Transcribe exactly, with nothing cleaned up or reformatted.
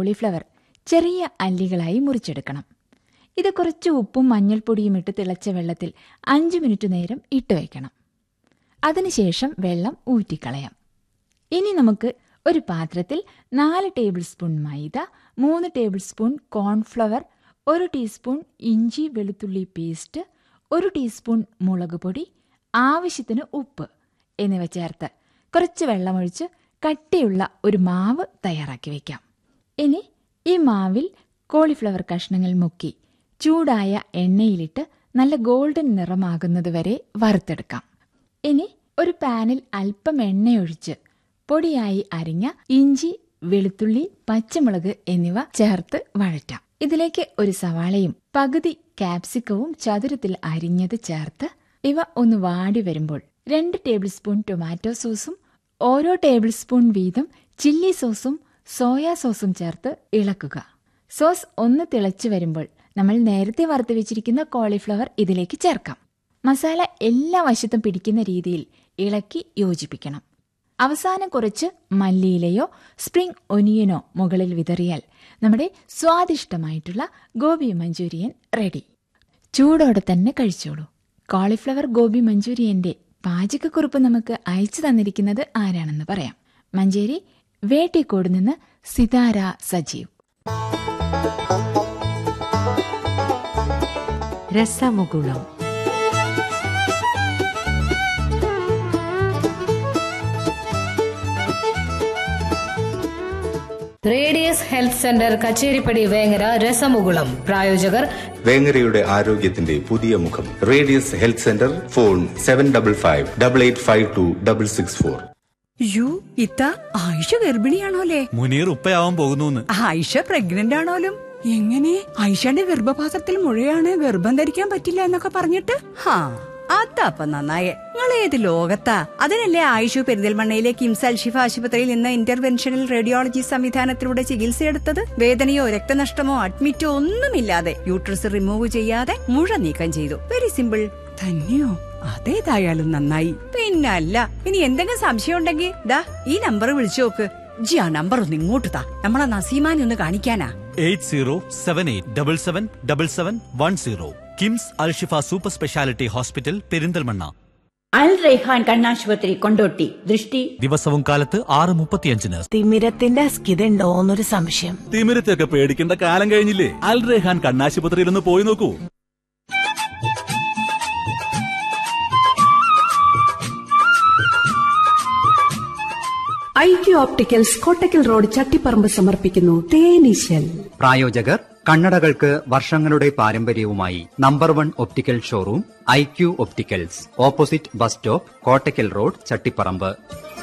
Cauliflower ചെറിയ അല്ലികളായി മുറിച്ചെടുക്കണം. ഇത് കുറച്ച് ഉപ്പും മഞ്ഞൾപ്പൊടിയും ഇട്ട് തിളച്ച വെള്ളത്തിൽ അഞ്ച് മിനിറ്റ് നേരം ഇട്ട് വയ്ക്കണം. അതിനുശേഷം വെള്ളം ഊറ്റിക്കളയാം. ഇനി നമുക്ക് ഒരു പാത്രത്തിൽ നാല് ടേബിൾ സ്പൂൺ മൈദ, മൂന്ന് ടേബിൾ സ്പൂൺ കോൺഫ്ലവർ, ഒരു ടീസ്പൂൺ ഇഞ്ചി വെളുത്തുള്ളി പേസ്റ്റ്, ഒരു ടീസ്പൂൺ മുളക് പൊടി, ആവശ്യത്തിന് ഉപ്പ് എന്നിവ ചേർത്ത് കുറച്ച് വെള്ളമൊഴിച്ച് കട്ടിയുള്ള ഒരു മാവ് തയ്യാറാക്കി വയ്ക്കാം. ഇനി ഈ മാവിൽ കോളിഫ്ലവർ കഷ്ണങ്ങൾ മുക്കി ചൂടായ എണ്ണയിലിട്ട് നല്ല ഗോൾഡൻ നിറമാകുന്നതുവരെ വറുത്തെടുക്കാം. ഇനി ഒരു പാനിൽ അല്പം എണ്ണയൊഴിച്ച് പൊടിയായി അരിഞ്ഞ ഇഞ്ചി, വെളുത്തുള്ളി, പച്ചമുളക് എന്നിവ ചേർത്ത് വഴറ്റാം. ഇതിലേക്ക് ഒരു സവാളയും പകുതി കാപ്സിക്കവും ചതുരത്തിൽ അരിഞ്ഞത് ചേർത്ത് ഇവ ഒന്ന് വാടി വരുമ്പോൾ രണ്ട് ടേബിൾ സ്പൂൺ ടൊമാറ്റോ സോസും ഓരോ ടേബിൾ സ്പൂൺ വീതം ചില്ലി സോസും സോയാ സോസും ചേർത്ത് ഇളക്കുക. സോസ് ഒന്ന് തിളച്ചു വരുമ്പോൾ നമ്മൾ നേരത്തെ വറുത്ത് വെച്ചിരിക്കുന്ന കോളിഫ്ലവർ ഇതിലേക്ക് ചേർക്കാം. മസാല എല്ലാ വശത്തും പിടിക്കുന്ന രീതിയിൽ ഇളക്കി യോജിപ്പിക്കണം. അവസാനം കുറച്ച് മല്ലിയിലയോ സ്പ്രിംഗ് ഒനിയനോ മുകളിൽ വിതറിയാൽ നമ്മുടെ സ്വാദിഷ്ടമായിട്ടുള്ള ഗോബി മഞ്ചൂരിയൻ റെഡി. ചൂടോടെ തന്നെ കഴിച്ചോളൂ. കോളിഫ്ലവർ ഗോബി മഞ്ചൂരിയന്റെ പാചകക്കുറിപ്പ് നമുക്ക് അയച്ചു തന്നിരിക്കുന്നത് ആരാണെന്ന് പറയാം. മഞ്ചേരി വേട്ടിക്കോട് നിന്ന് സിതാര സജീവ്. രസമുകുളം. Radius health centre Kacheripadi Vengara. രസമുകുളം പ്രായോജകർ വേങ്ങരയുടെ ആരോഗ്യത്തിന്റെ പുതിയ മുഖം radius health centre. Phone seven double five double eight five to double six four. U ഇത്ത ആയിഷ ഗർഭിണിയാണോലേ? മുനീർ ഉപ്പയാവാൻ പോകുന്നു. ആയിഷ പ്രഗ്നന്റ് ആണോലും? എങ്ങനെ? ആയിഷയുടെ ഗർഭപാത്രത്തിൽ മുഴയാണ്, ഗർഭം ധരിക്കാൻ പറ്റില്ല എന്നൊക്കെ പറഞ്ഞിട്ട്. ഹാ, അതപ്പ നന്നായേ. നിങ്ങൾ ഏത് ലോകത്താ? അതിനല്ലേ ആയിഷു പെരിന്തൽമണ്ണയിലെ കിംസ് അൽഷിഫ ആശുപത്രിയിൽ ഇന്ന് ഇന്റർവെൻഷണൽ റേഡിയോളജി സംവിധാനത്തിലൂടെ ചികിത്സയെടുത്തത്. വേദനയോ രക്തനഷ്ടമോ അഡ്മിറ്റോ ഒന്നുമില്ലാതെ യൂട്രസ് റിമൂവ് ചെയ്യാതെ മുഴ നീക്കം ചെയ്തു. Very simple. തന്നെയോ? അതേതായാലും നന്നായി. പിന്നല്ല, ഇനി എന്തെങ്കിലും സംശയം ഉണ്ടെങ്കിൽ ദാ ഈ നമ്പർ വിളിച്ചു നോക്ക്. ജി ആ നമ്പർ ഒന്ന് ഇങ്ങോട്ട് താ, നമ്മളെ നസീമാനെ ഒന്ന് കാണിക്കാനാ. Eight zero seven eight double seven double seven one zero. KIMS Alshifa super speciality hospital Perinthalmanna. അൽ റൈഹാൻ കണ്ണാശുപത്രി കൊണ്ടോട്ടി. ദൃഷ്ടി ദിവസവും കാലത്ത് ആറ് മുപ്പത്തിയഞ്ചിന്. തിമിരത്തിന്റെ അസ്കിതണ്ടോന്നൊരു സംശയം. തിമിരത്തൊക്കെ പേടിക്കേണ്ട കാലം കഴിഞ്ഞില്ലേ? അൽ റൈഹാൻ കണ്ണാശുപത്രിയിൽ ഒന്ന് പോയി നോക്കൂ. I Q opticals Kottakkal road Chattiparamba സമർപ്പിക്കുന്നു തേനീശൽ. പ്രായോജകർ കണ്ണടകൾക്ക് വർഷങ്ങളുടെ പാരമ്പര്യവുമായി number one optical showroom I Q opticals, opposite bus stop, Kottakkal road, Chattiparamba.